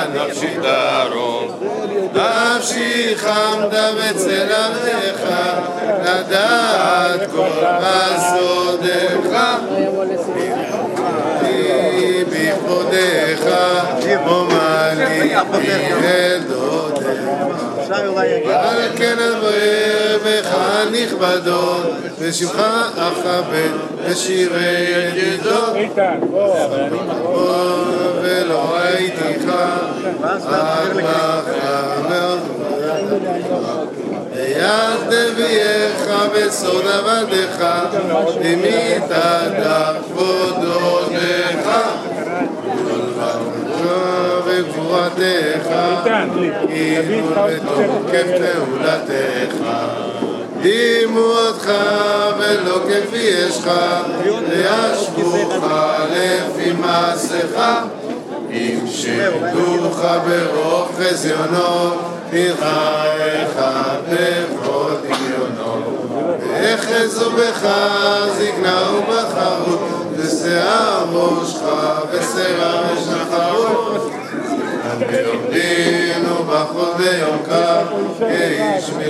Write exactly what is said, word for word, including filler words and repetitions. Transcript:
נפשי תרום. נפשי חמדה בצל עבדך, לדעת כל בסודך. בכבודך, אומני ידודך. על כן אברך בך נכבדות, ושמך אכבד בשירי ידידות. ולא ראיתיך עד מחר ביד נביאך בסוד עבדך, במיתת כבודך וגבורתך, עיגול ותוקף פעולתך. דימו אותך ולא כפי ישך, וישבוך לפי מעשיך. אם שדוך ברוב חזיונו, תראה אחד לכבוד דמיונו. ואחזו בך זקנה ובחרות, ושיער ראשך ושיער שחרות. ביום דין ובחרות ביום קר, כאיש